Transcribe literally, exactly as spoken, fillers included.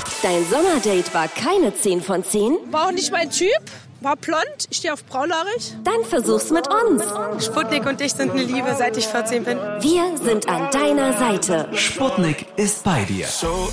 Dein Sommerdate war keine zehn von zehn? War auch nicht mein Typ. War blond, ich stehe auf braunhaarig. Dann versuch's mit uns. Sputnik und ich sind eine Liebe, seit ich vierzehn bin. Wir sind an deiner Seite. Sputnik ist bei dir.